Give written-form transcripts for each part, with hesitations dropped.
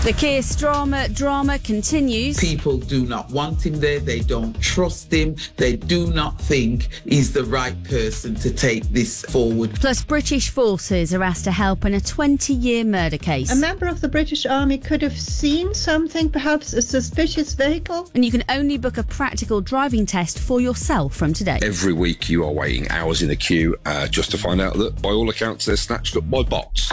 The Keir Starmer drama continues. People do not want him there. They don't trust him. They do not think he's the right person to take this forward. Plus, British forces are asked to help in a 20-year murder case. A member of the British Army could have seen something, perhaps a suspicious vehicle. And you can only book a practical driving test for yourself from today. Every week you are waiting hours in the queue just to find out that, by all accounts, they're snatched up by bots.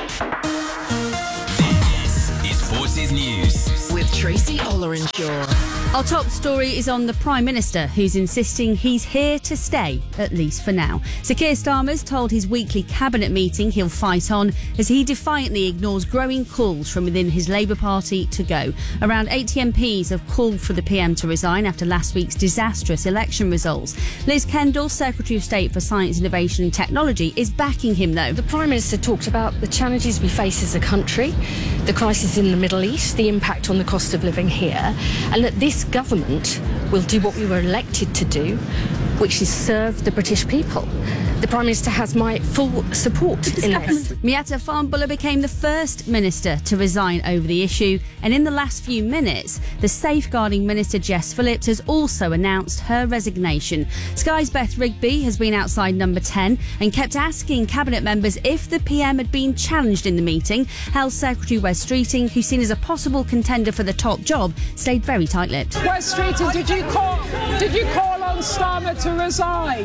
Forces News with Tracy Ollerenshaw. Our top story is on the Prime Minister, who's insisting he's here to stay, at least for now. Sir Keir Starmer's told his weekly cabinet meeting he'll fight on as he defiantly ignores growing calls from within his Labour Party to go. Around 80 MPs have called for the PM to resign after last week's disastrous election results. Liz Kendall, Secretary of State for Science, Innovation and Technology, is backing him, though. The Prime Minister talked about the challenges we face as a country, the crisis in the Middle East, the impact on the cost of living here, and that this government will do what we were elected to do, which is serve the British people. The Prime Minister has my full support in this. Miatta Fahnbulleh became the first minister to resign over the issue, and in the last few minutes, the Safeguarding Minister Jess Phillips has also announced her resignation. Sky's Beth Rigby has been outside number 10 and kept asking cabinet members if the PM had been challenged in the meeting. Health Secretary Wes Streeting, who's seen as a possible contender for the top job, stayed very tight-lipped. Wes Streeting, did you call on Starmer to resign?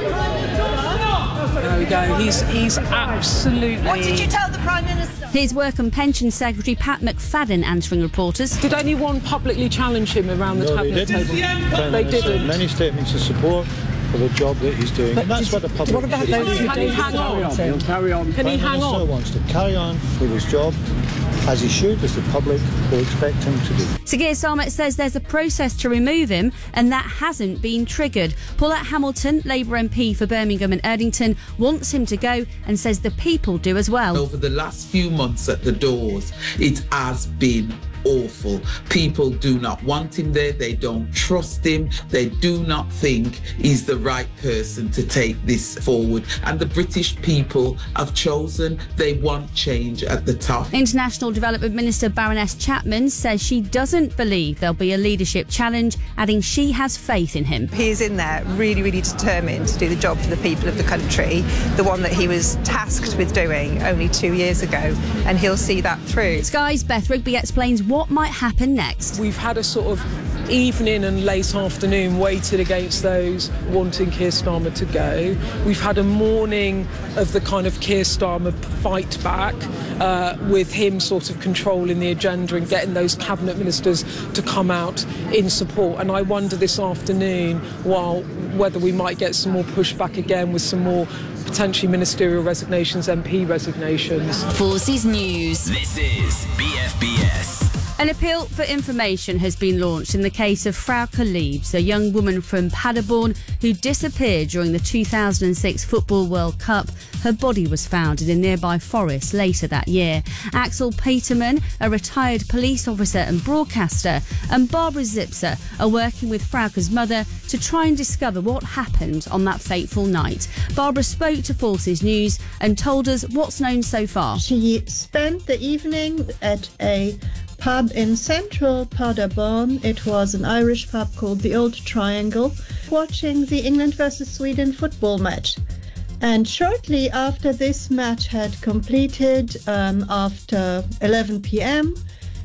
There we go. He's absolutely... What did you tell the Prime Minister? Here's Work and Pension Secretary Pat McFadden answering reporters. Did anyone publicly challenge him around the cabinet table? They didn't. Many statements of support for the job that he's doing. And that's what the public... What about those who can he hang on? He'll carry on. Can he hang on? The Prime Minister wants to carry on with his job, as he should, as the public will expect him to do. Sir Keir Starmer says there's a process to remove him, and that hasn't been triggered. Paulette Hamilton, Labour MP for Birmingham and Erdington, wants him to go and says the people do as well. Over the last few months at the doors, it has been awful. People do not want him there. They don't trust him. They do not think he's the right person to take this forward. And the British people have chosen. They want change at the top. International Development Minister Baroness Chapman says she doesn't believe there'll be a leadership challenge, adding she has faith in him. He is in there really, really determined to do the job for the people of the country, the one that he was tasked with doing only 2 years ago, and he'll see that through. Sky's Beth Rigby explains what might happen next. We've had a sort of evening and late afternoon weighted against those wanting Keir Starmer to go. We've had a morning of the kind of Keir Starmer fight back, with him sort of controlling the agenda and getting those cabinet ministers to come out in support. And I wonder this afternoon whether we might get some more pushback again with some more potentially ministerial resignations, MP resignations. Forces News. This is BFBS. An appeal for information has been launched in the case of Frauke Liebs, a young woman from Paderborn who disappeared during the 2006 Football World Cup. Her body was found in a nearby forest later that year. Axel Peterman, a retired police officer and broadcaster, and Barbara Zipser are working with Frauke's mother to try and discover what happened on that fateful night. Barbara spoke to Forces News and told us what's known so far. She spent the evening at a pub in central Paderborn. It was an Irish pub called the Old Triangle, watching the England versus Sweden football match. And shortly after this match had completed, after 11 p.m.,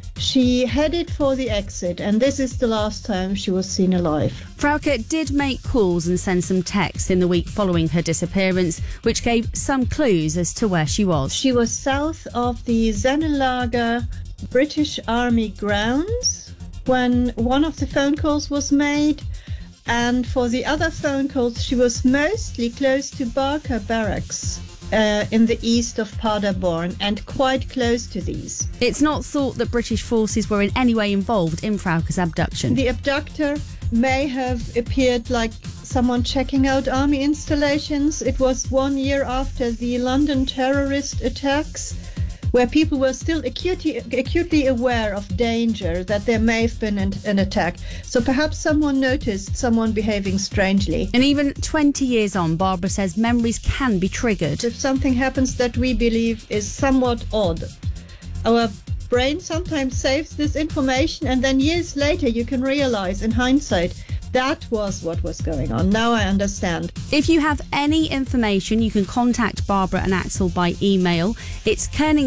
she headed for the exit, and this is the last time she was seen alive. Frauke did make calls and send some texts in the week following her disappearance, which gave some clues as to where she was. She was south of the Sennelager British Army grounds when one of the phone calls was made, and for the other phone calls she was mostly close to Barker Barracks in the east of Paderborn, and quite close to these. It's not thought that British forces were in any way involved in Frauke's abduction. The abductor may have appeared like someone checking out army installations. It was 1 year after the London terrorist attacks, where people were still acutely aware of danger, that there may have been an attack. So perhaps someone noticed someone behaving strangely. And even 20 years on, Barbara says memories can be triggered. If something happens that we believe is somewhat odd, our brain sometimes saves this information, and then years later you can realize in hindsight that was what was going on. Now I understand. If you have any information, you can contact Barbara and Axel by email. It's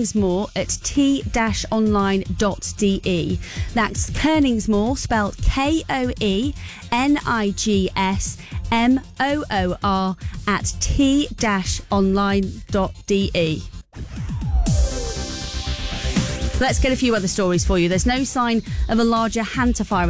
kerningsmore@t-online.de. That's Kerningsmore, spelled KOENIGSMOOR @t-online.de. Let's get a few other stories for you. There's no sign of a larger Hantavirus